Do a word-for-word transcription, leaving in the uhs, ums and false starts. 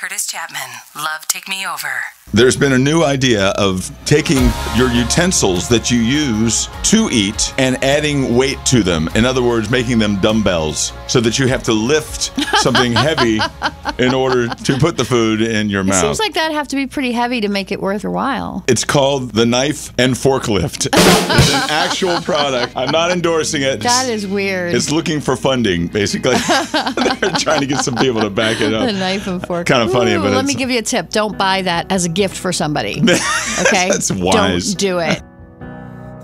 Curtis Chapman. Love Take Me Over. There's been a new idea of taking your utensils that you use to eat and adding weight to them. In other words, making them dumbbells so that you have to lift something heavy in order to put the food in your It mouth. seems like that'd have to be pretty heavy to make it worth your while. It's called the Knife and Forklift. It's an actual product. I'm not endorsing it. That is weird. It's looking for funding, basically. They're trying to get some people to back it up. The knife and fork. Kind of funny, Ooh, but let it's- me give you a tip. Don't buy that as a gift for somebody. Okay? That's wise. Don't do it.